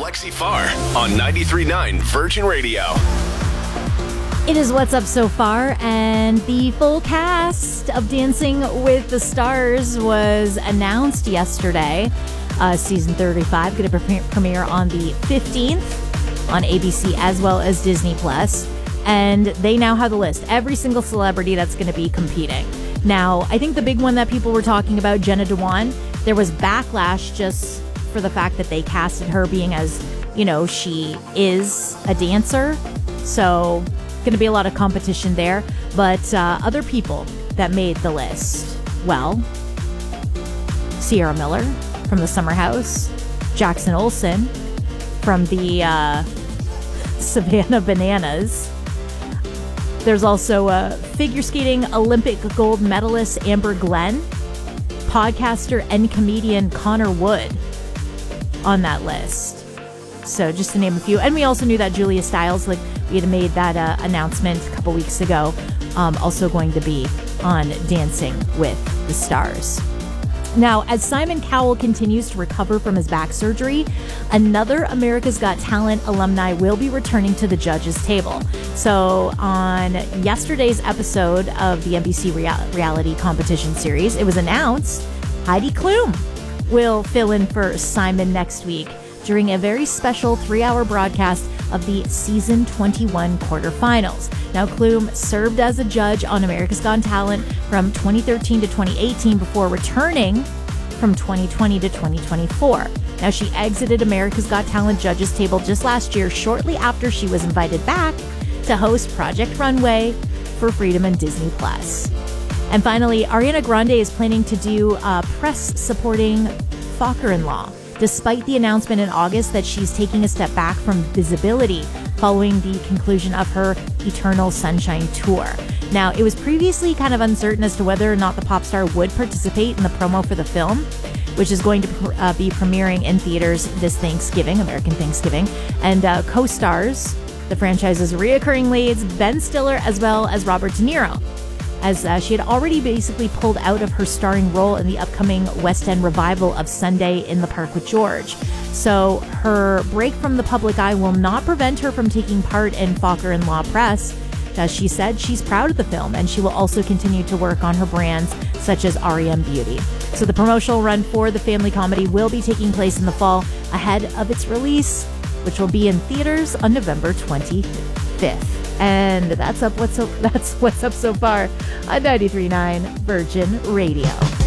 Lexi Farr on 93.9 Virgin Radio. It is What's Up So Far, and the full cast of Dancing with the Stars was announced yesterday. Season 35 going to premiere on the 15th on ABC as well as Disney+. And they now have the list. Every single celebrity that's going to be competing. Now, I think the big one that people were talking about, Jenna Dewan, there was backlash just for the fact that they casted her being as, you know, she is a dancer. So, going to be a lot of competition there. But other people that made the list, well, Sierra Miller from the Summer House, Jackson Olsen from the Savannah Bananas. There's also figure skating Olympic gold medalist Amber Glenn, podcaster and comedian Connor Wood on that list. So just to name a few. And we also knew that Julia Stiles, like we had made that announcement a couple weeks ago, also going to be on Dancing with the Stars. Now, as Simon Cowell continues to recover from his back surgery, another America's Got Talent alumni will be returning to the judges' table. So on yesterday's episode of the NBC reality competition series, it was announced Heidi Klum will fill in for Simon next week during a very special 3-hour broadcast of the season 21 quarterfinals. Now, Klum served as a judge on America's Got Talent from 2013 to 2018 before returning from 2020 to 2024. Now, she exited America's Got Talent judges table just last year, shortly after she was invited back to host Project Runway for Freedom and Disney+. And finally, Ariana Grande is planning to do press supporting Focker-in-Law, despite the announcement in August that she's taking a step back from visibility following the conclusion of her Eternal Sunshine tour. Now, it was previously kind of uncertain as to whether or not the pop star would participate in the promo for the film, which is going to be premiering in theaters this Thanksgiving, American Thanksgiving, and co-stars the franchise's reoccurring leads, Ben Stiller, as well as Robert De Niro, as she had already basically pulled out of her starring role in the upcoming West End revival of Sunday in the Park with George. So her break from the public eye will not prevent her from taking part in Focker-in-Law press. As she said, she's proud of the film, and she will also continue to work on her brands such as REM Beauty. So the promotional run for the family comedy will be taking place in the fall ahead of its release, which will be in theaters on November 25th. And that's what's up so far on 93.9 Virgin Radio.